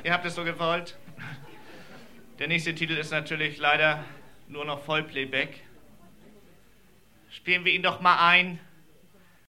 Ihr habt es so gewollt. Der nächste Titel ist natürlich leider nur noch Vollplayback. Spielen wir ihn doch mal ein.